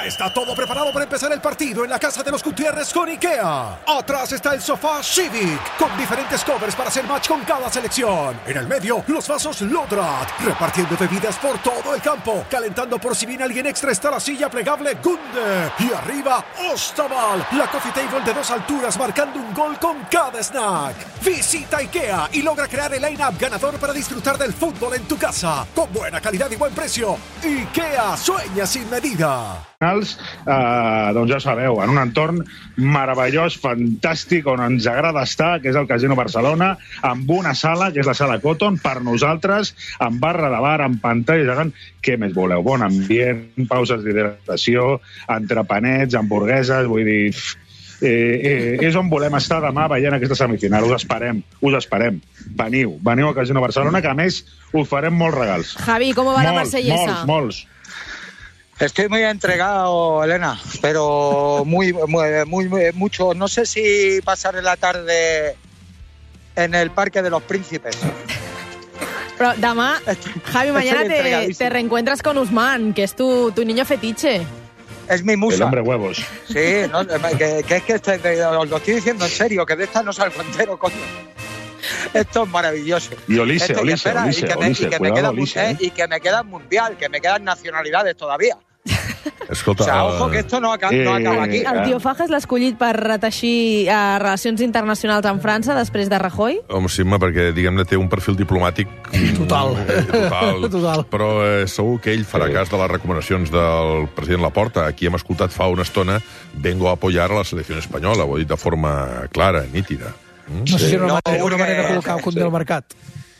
Ya está todo preparado para empezar el partido en la casa de los Gutiérrez con IKEA. Atrás está el sofá Civic, con diferentes covers para hacer match con cada selección. En el medio, los vasos Lodrat, repartiendo bebidas por todo el campo. Calentando por si viene alguien extra está la silla plegable Gunde. Y arriba, Ostaval, la coffee table de 2 alturas marcando un gol con cada snack. Visita IKEA y logra crear el line-up ganador para disfrutar del fútbol en tu casa. Con buena calidad y buen precio. IKEA sueña sin medida. Doncs ja sabeu, en un entorn meravellós, fantàstic, on ens agrada estar, que és el Casino Barcelona, amb una sala, que és la sala Cotton, per nosaltres, amb barra de bar, amb pantalla gegant. Què més voleu? Bon ambient, pauses d'hidratació, entrepanets, hamburgueses, vull dir... és on volem estar demà veient aquesta semifinal. Us esperem. Veniu al Casino Barcelona, que a més us farem molts regals. Javi, ¿cómo va la marsellesa? Molts. Estoy muy entregado, Elena, pero mucho. No sé si pasaré la tarde en el Parque de los Príncipes. Pero demà, Javi, mañana te reencuentras con Usman, que es tu niño fetiche. Es mi musa. El hombre huevos. Sí, no, que es que os lo estoy diciendo en serio, que de esta no salgo entero, coño. Esto es maravilloso. Y Olise, y que me queda mundial, que me quedan nacionalidades todavía. Escolta, o sea, ojo, que esto no acaba aquí. El tio Fages l'ha escollit per reteixir relacions internacionals amb França després de Rajoy? Home, sí, perquè, diguem-ne, té un perfil diplomàtic... Total. Però segur que ell farà cas de les recomanacions del president Laporta. Aquí hem escoltat fa una estona vengo a apoyar a la selecció espanyola. Ho ha dit de forma clara, nítida. No sé si era una manera de col·locar un del mercat.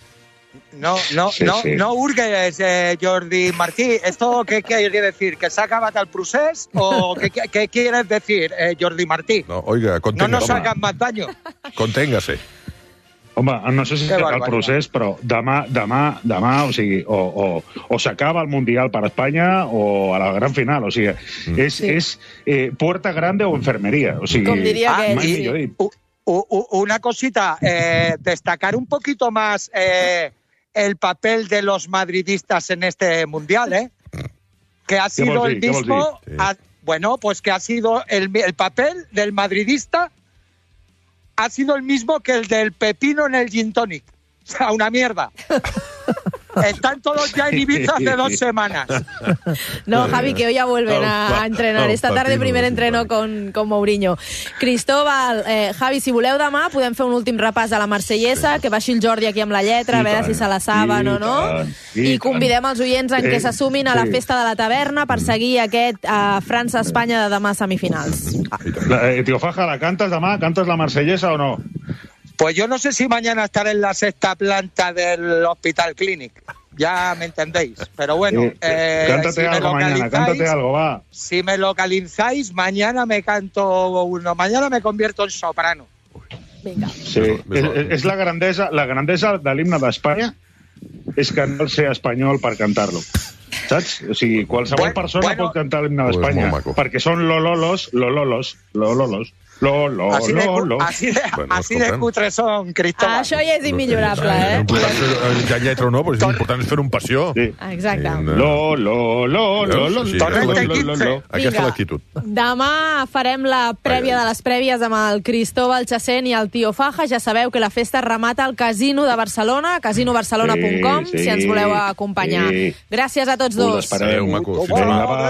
No hurgues, Jordi Martí. ¿Esto qué quiere decir? ¿Que se ha acabado el procés? ¿O qué quieres decir, Jordi Martí? No, oiga, conténgase. No nos hagan más daño. Conténgase. Home, no sé si és el procés, però demà, o sigui, o s'acaba el Mundial per Espanya o a la gran final, o sigui, és puerta grande o enfermería, o sigui... Com diria que Una cosita, destacar un poquito más el papel de los madridistas en este Mundial, que ha sido el mismo... Bueno, pues que ha sido el papel del madridista ha sido el mismo que el del pepino en el gin tonic. O sea, una mierda. Están todos ya en Ibiza hace 2 semanas. No, Javi, que hoy ya vuelven a entrenar. Esta tarde primer entreno con Mourinho. Cristóbal, Javi, si voleu demà podem fer un últim repàs a la marsellesa, que baixi el Jordi aquí amb la lletra, a veure si se la saben o no. I convidem els oients en què s'assumin a la festa de la taverna per seguir aquest França-Espanya de demà semifinals. Tio Faja, ¿la cantas demà? ¿Cantas la marsellesa o no? Pues yo no sé si mañana estaré en la 6ª planta del Hospital Clinic. Ya me entendéis. Pero bueno, cántate algo mañana, cántate algo, va. Si me localizáis, mañana me canto uno. Mañana me convierto en soprano. Venga. Sí, és la grandesa de l'himne d'Espanya és que no ser espanyol per cantar-lo. Saps? O sigui, qualsevol persona pot cantar l'himne d'Espanya, perquè són lololos. Así de cutres són, Cristóbal. Això ja és immillorable, Ja lletra o no, però l'important és fer un passió. Exacte. Aquesta l'actitud. Demà farem la prèvia de les prèvies amb el Cristóbal Chacén i el tio Faja. Ja sabeu que la festa remata al Casino de Barcelona, casinobarcelona.com, si ens voleu acompanyar. Gràcies a tots dos. Adéu, macos. Fins demà.